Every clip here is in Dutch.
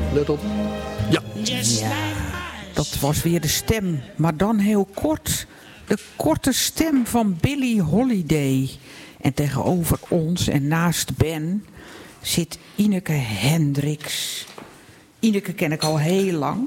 let op. Ja. Ja, dat was weer de stem, maar dan heel kort. De korte stem van Billie Holiday. En tegenover ons en naast Ben zit Ineke Hendricks. Ineke ken ik al heel lang.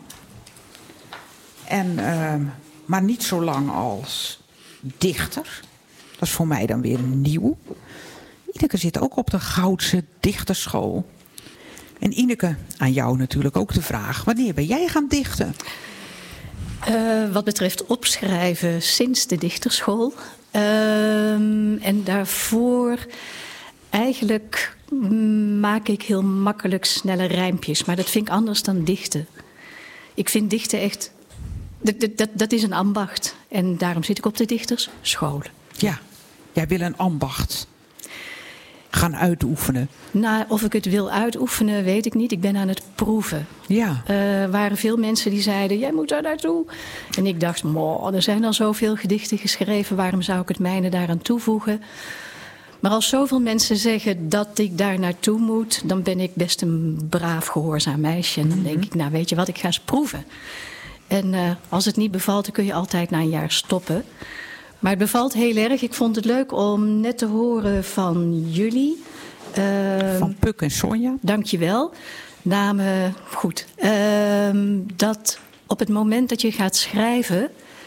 Maar niet zo lang als dichter. Dat is voor mij dan weer nieuw. Ineke zit ook op de Goudse Dichterschool. En Ineke, aan jou natuurlijk ook de vraag: wanneer ben jij gaan dichten? Wat betreft opschrijven sinds de dichterschool. En daarvoor eigenlijk maak ik heel makkelijk snelle rijmpjes. Maar dat vind ik anders dan dichten. Ik vind dichten echt... Dat is een ambacht. En daarom zit ik op de dichterschool. Ja, jij wil een ambacht gaan uitoefenen. Nou, of ik het wil uitoefenen, weet ik niet. Ik ben aan het proeven. Ja. Er waren veel mensen die zeiden, jij moet daar naartoe. En ik dacht, er zijn al zoveel gedichten geschreven. Waarom zou ik het mijne daaraan toevoegen? Maar als zoveel mensen zeggen dat ik daar naartoe moet, dan ben ik best een braaf gehoorzaam meisje. En dan denk ik, nou weet je wat, ik ga eens proeven. En als het niet bevalt, dan kun je altijd na een jaar stoppen. Maar het bevalt heel erg. Ik vond het leuk om net te horen van jullie. Van Puk en Sonja. Dank je wel. Namen, goed. Dat op het moment dat je gaat schrijven,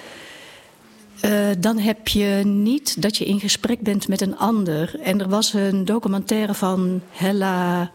dan heb je niet dat je in gesprek bent met een ander. En er was een documentaire van Hella...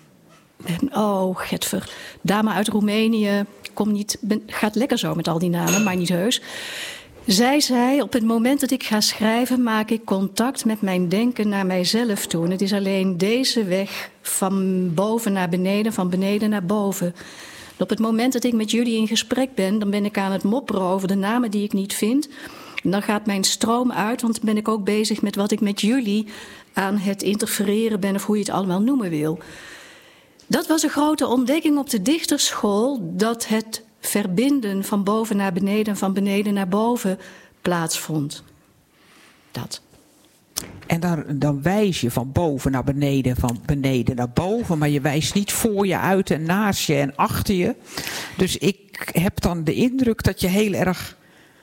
Getver. Dame uit Roemenië. Gaat lekker zo met al die namen, maar niet heus. Zij zei, op het moment dat ik ga schrijven, maak ik contact met mijn denken naar mijzelf toe. En het is alleen deze weg van boven naar beneden, van beneden naar boven. En op het moment dat ik met jullie in gesprek ben, dan ben ik aan het mopperen over de namen die ik niet vind. En dan gaat mijn stroom uit, want dan ben ik ook bezig met wat ik met jullie aan het interfereren ben, of hoe je het allemaal noemen wil. Dat was een grote ontdekking op de dichterschool, dat het verbinden van boven naar beneden en van beneden naar boven plaatsvond. Dat. En dan wijs je van boven naar beneden, van beneden naar boven, maar je wijst niet voor je uit en naast je en achter je. Dus ik heb dan de indruk dat je heel erg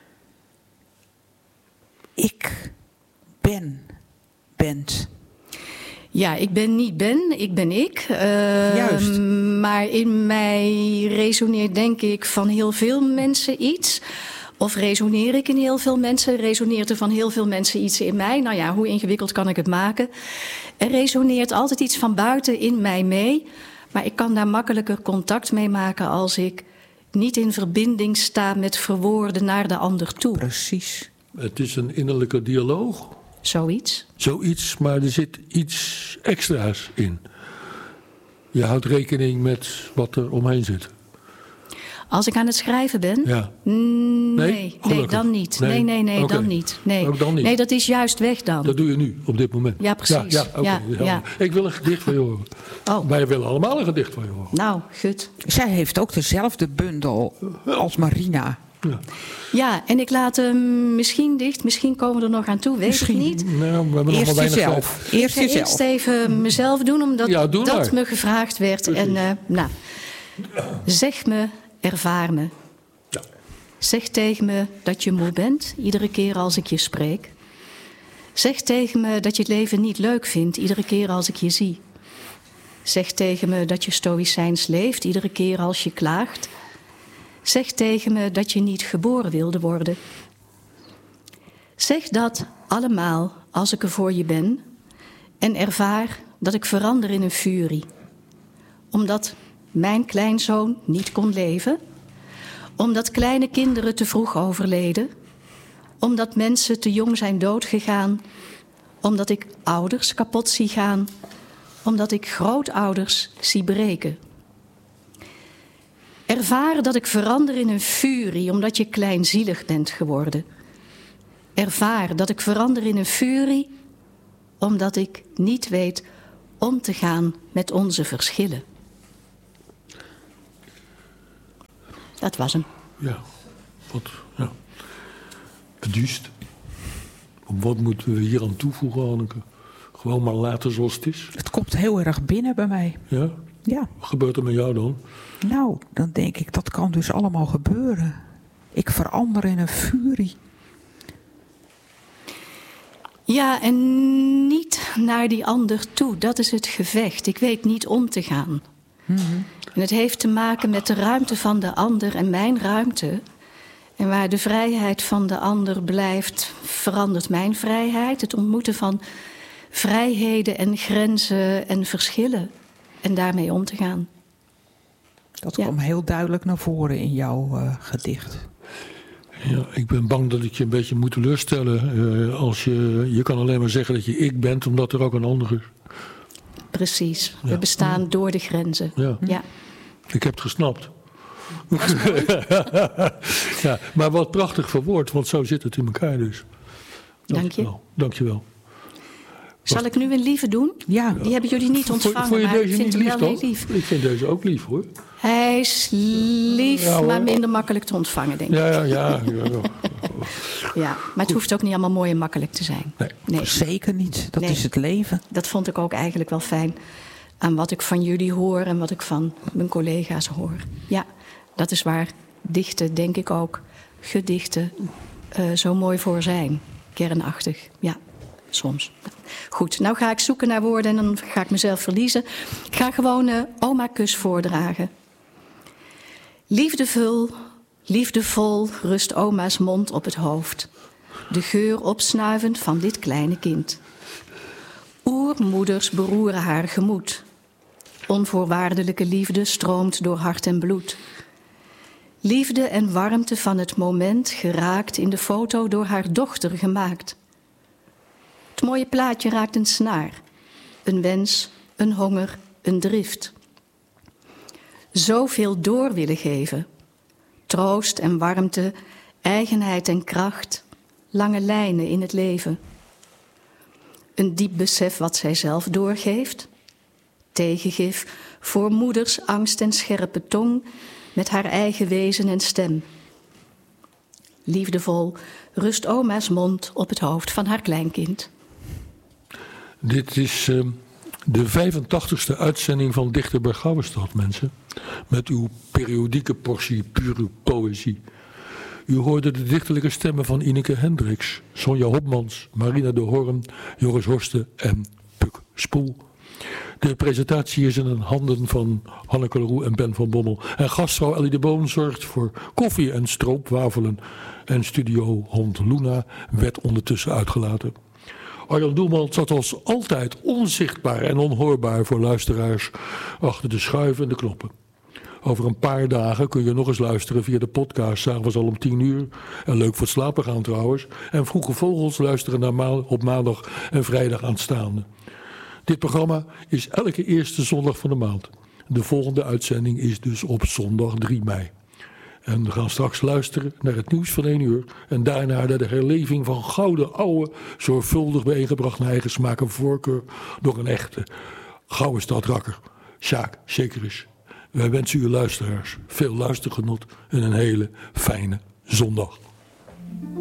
bent. Ja, ik ben niet Ben, ik ben ik. Juist. Maar in mij resoneert denk ik van heel veel mensen iets. Of resoneer ik in heel veel mensen? Resoneert er van heel veel mensen iets in mij? Nou ja, hoe ingewikkeld kan ik het maken? Er resoneert altijd iets van buiten in mij mee. Maar ik kan daar makkelijker contact mee maken als ik niet in verbinding sta met verwoorden naar de ander toe. Precies. Het is een innerlijke dialoog. Zoiets, maar er zit iets extra's in. Je houdt rekening met wat er omheen zit. Als ik aan het schrijven ben? Ja. Nee, dan niet. Nee, okay. Dan niet. Nee. Ook dan niet. Nee, dat is juist weg dan. Dat doe je nu, op dit moment. Ja, precies. Ja. Ik wil een gedicht van je horen. Oh. Wij willen allemaal een gedicht van je horen. Nou, goed. Zij heeft ook dezelfde bundel als Marina. Ja, en ik laat hem misschien dicht. Misschien komen we er nog aan toe, weet ik niet. Nou, we hebben nog wel weinig tijd. Eerst even mezelf doen, omdat dat me gevraagd werd. Precies. En zeg me, ervaar me. Ja. Zeg tegen me dat je moe bent, iedere keer als ik je spreek. Zeg tegen me dat je het leven niet leuk vindt, iedere keer als ik je zie. Zeg tegen me dat je stoïcijns leeft, iedere keer als je klaagt. Zeg tegen me dat je niet geboren wilde worden. Zeg dat allemaal als ik er voor je ben en ervaar dat ik verander in een furie. Omdat mijn kleinzoon niet kon leven, omdat kleine kinderen te vroeg overleden, omdat mensen te jong zijn doodgegaan, omdat ik ouders kapot zie gaan, omdat ik grootouders zie breken. Ervaar dat ik verander in een furie, omdat je kleinzielig bent geworden. Ervaar dat ik verander in een furie, omdat ik niet weet om te gaan met onze verschillen. Dat was hem. Ja, beduust. Wat moeten we hier aan toevoegen, Anneke? Gewoon maar laten zoals het is. Het komt heel erg binnen bij mij. Ja? Ja. Wat gebeurt er met jou dan? Nou, dan denk ik, dat kan dus allemaal gebeuren. Ik verander in een furie. Ja, en niet naar die ander toe. Dat is het gevecht. Ik weet niet om te gaan. Mm-hmm. En het heeft te maken met de ruimte van de ander en mijn ruimte. En waar de vrijheid van de ander blijft, verandert mijn vrijheid. Het ontmoeten van vrijheden en grenzen en verschillen. En daarmee om te gaan. Dat kwam heel duidelijk naar voren in jouw gedicht. Ja, ik ben bang dat ik je een beetje moet teleurstellen. Als je kan alleen maar zeggen dat je ik bent, omdat er ook een ander is. Precies. We bestaan door de grenzen. Ja. Ik heb het gesnapt. Ja, maar wat prachtig verwoord, want zo zit het in elkaar dus. Dank je wel. Zal ik nu een lieve doen? Ja. Die hebben jullie niet ontvangen, vond je maar deze ik vind niet hem wel lief, heel lief. Ik vind deze ook lief, hoor. Hij is lief, maar minder makkelijk te ontvangen, denk ik. Ja. Ja, maar het hoeft ook niet allemaal mooi en makkelijk te zijn. Nee. Zeker niet. Dat is het leven. Dat vond ik ook eigenlijk wel fijn aan wat ik van jullie hoor en wat ik van mijn collega's hoor. Ja, dat is waar dichten, denk ik ook, gedichten zo mooi voor zijn. Kernachtig, ja, soms. Goed, nou ga ik zoeken naar woorden en dan ga ik mezelf verliezen. Ik ga gewoon oma-kus voordragen. Liefdevol rust oma's mond op het hoofd. De geur opsnuivend van dit kleine kind. Oermoeders beroeren haar gemoed. Onvoorwaardelijke liefde stroomt door hart en bloed. Liefde en warmte van het moment geraakt in de foto door haar dochter gemaakt. Het mooie plaatje raakt een snaar. Een wens, een honger, een drift. Zoveel door willen geven. Troost en warmte, eigenheid en kracht. Lange lijnen in het leven. Een diep besef wat zij zelf doorgeeft. Tegengif voor moeders angst en scherpe tong met haar eigen wezen en stem. Liefdevol rust oma's mond op het hoofd van haar kleinkind. Dit is de 85ste uitzending van Dichter bij Gouwestad, mensen. Met uw periodieke portie pure poëzie. U hoorde de dichterlijke stemmen van Ineke Hendricks, Sonja Hopmans, Marina de Horn, Joris Horsten en Puk Spoel. De presentatie is in de handen van Hanneke Leroux en Ben van Bommel. En gastvrouw Ellie de Boon zorgt voor koffie en stroopwafelen. En studiohond Luna werd ondertussen uitgelaten. Arjan Doelman zat als altijd onzichtbaar en onhoorbaar voor luisteraars achter de schuiven en de knoppen. Over een paar dagen kun je nog eens luisteren via de podcast. 'S Avonds al om 10:00. En leuk voor het slapen gaan trouwens. En Vroege Vogels luisteren op maandag en vrijdag aanstaande. Dit programma is elke eerste zondag van de maand. De volgende uitzending is dus op zondag 3 mei. En we gaan straks luisteren naar het nieuws van 1 uur. En daarna naar de herleving van gouden oude, zorgvuldig bijeengebracht naar eigen smaak en voorkeur door een echte Gouwestadrakker, Sjaak Zekeris. Wij wensen u luisteraars veel luistergenot en een hele fijne zondag.